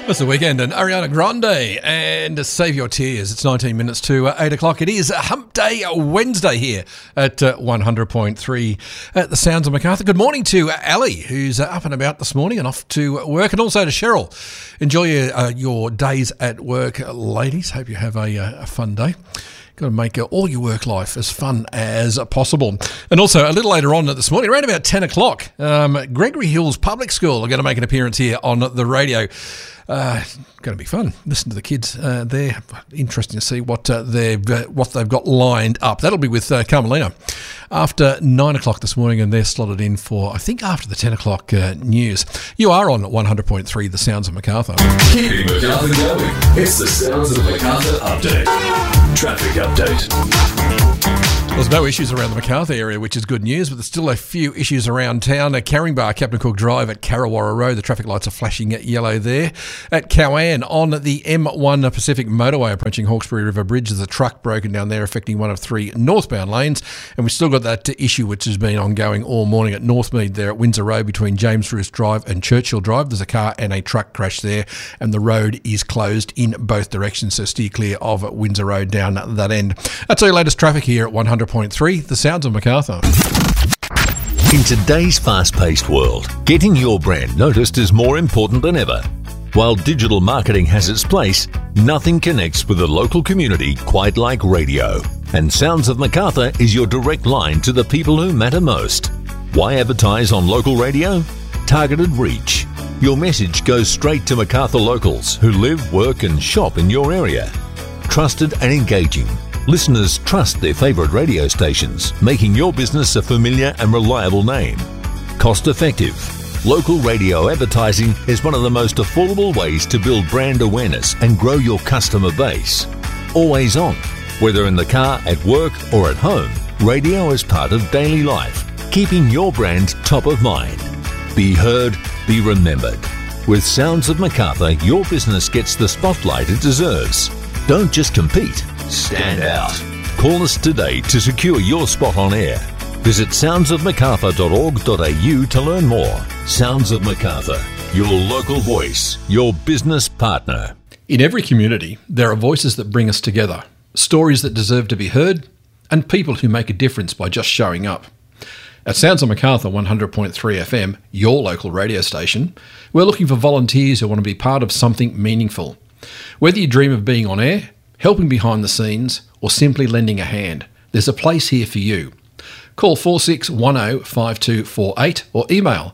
It's the weekend and Ariana Grande and Save Your Tears. It's 19 minutes to 8 o'clock. It is Hump Day Wednesday here at 100.3 at the Sounds of Macarthur. Good morning to Ali, who's up and about this morning and off to work, and also to Cheryl. Enjoy your days at work, ladies. Hope you have a fun day. Got to make all your work life as fun as possible. And also, a little later on this morning, around about 10 o'clock, Gregory Hills Public School are going to make an appearance here on the radio. Going to be fun. Listen to the kids there. Interesting to see what they've got lined up. That'll be with Carmelina after 9 o'clock this morning, and they're slotted in for, I think, after the 10 o'clock news. You are on 100.3, The Sounds of Macarthur. Keeping Macarthur going. It's the Sounds of Macarthur update. Traffic update. There's no issues around the Macarthur area, which is good news, but there's still a few issues around town. Caringbah, Captain Cook Drive at Carrawarra Road, the traffic lights are flashing yellow there. At Cowan, on the M1 Pacific Motorway approaching Hawkesbury River Bridge, there's a truck broken down there affecting one of three northbound lanes, and we've still got that issue which has been ongoing all morning at Northmead there at Windsor Road between James Roos Drive and Churchill Drive. There's a car and a truck crash there, and the road is closed in both directions, so steer clear of Windsor Road down that end. That's our latest traffic here at 100.3, The Sounds of Macarthur. In today's fast-paced world, getting your brand noticed is more important than ever. While digital marketing has its place, nothing connects with the local community quite like radio. And Sounds of Macarthur is your direct line to the people who matter most. Why advertise on local radio? Targeted reach. Your message goes straight to Macarthur locals who live, work and shop in your area. Trusted and engaging. Listeners trust their favourite radio stations, making your business a familiar and reliable name. Cost effective. Local radio advertising is one of the most affordable ways to build brand awareness and grow your customer base. Always on. Whether in the car, at work or at home, radio is part of daily life, keeping your brand top of mind. Be heard, be remembered. With Sounds of Macarthur, your business gets the spotlight it deserves. Don't just compete, stand out. Call us today to secure your spot on air. Visit soundsofmacarthur.org.au to learn more. Sounds of Macarthur, your local voice, your business partner. In every community, there are voices that bring us together, stories that deserve to be heard, and people who make a difference by just showing up. At Sounds of Macarthur 100.3 FM, your local radio station, we're looking for volunteers who want to be part of something meaningful. Whether you dream of being on air, helping behind the scenes, or simply lending a hand, there's a place here for you. Call 46105248 or email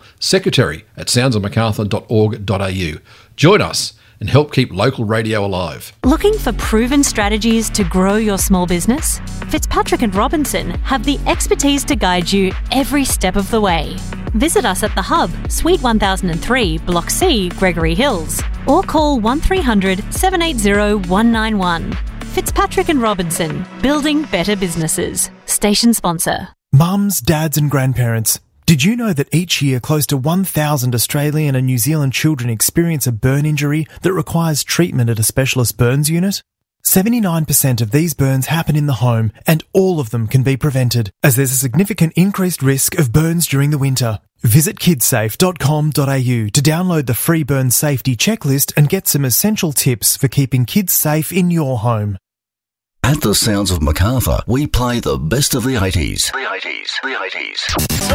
secretary@soundsofmacarthur.org.au. Join us and help keep local radio alive. Looking for proven strategies to grow your small business? Fitzpatrick and Robinson have the expertise to guide you every step of the way. Visit us at The Hub, Suite 1003, Block C, Gregory Hills, or call 1300 780 191. Fitzpatrick and Robinson, building better businesses. Station sponsor. Mums, dads and grandparents, did you know that each year close to 1,000 Australian and New Zealand children experience a burn injury that requires treatment at a specialist burns unit? 79% of these burns happen in the home, and all of them can be prevented, as there's a significant increased risk of burns during the winter. Visit kidsafe.com.au to download the free burn safety checklist and get some essential tips for keeping kids safe in your home. At the Sounds of Macarthur, we play the best of the 80s. The 80s.